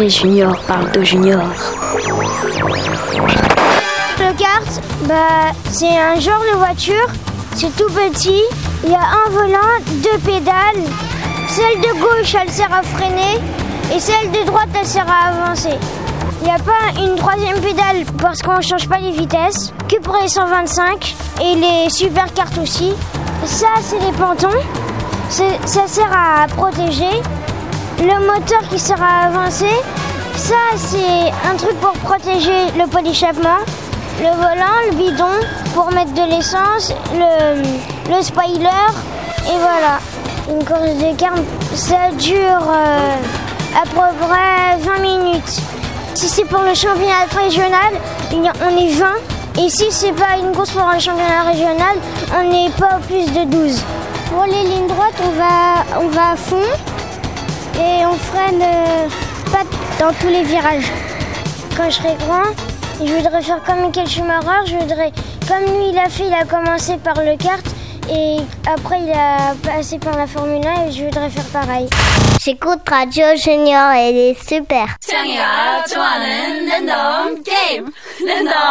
Les juniors parlent de juniors. Le kart, c'est un genre de voiture. C'est tout petit. Il y a un volant, 2 pédales. Celle de gauche, elle sert à freiner. Et celle de droite, elle sert à avancer. Il n'y a pas une 3e pédale parce qu'on ne change pas les vitesses. Que pour les 125 et les super cartes aussi. Ça, c'est les pontons. Ça sert à protéger. Le moteur qui sert à avancer. Ça, c'est un truc pour protéger le pot d'échappement. Le volant, le bidon pour mettre de l'essence, le spoiler. Et voilà. Une course de kart, ça dure à peu près 20 minutes. Si c'est pour le championnat régional, on est 20. Et si c'est pas une course pour un championnat régional, on n'est pas au plus de 12. Pour les lignes droites, on va à fond et on freine pas dans tous les virages. Quand je serai grand, je voudrais faire comme Michael Schumacher. Comme lui il a commencé par le kart et après il a passé par la Formule 1 et je voudrais faire pareil. J'écoute Radio Junior, elle est super. 창이가 좋아하는 랜덤 게임. 랜덤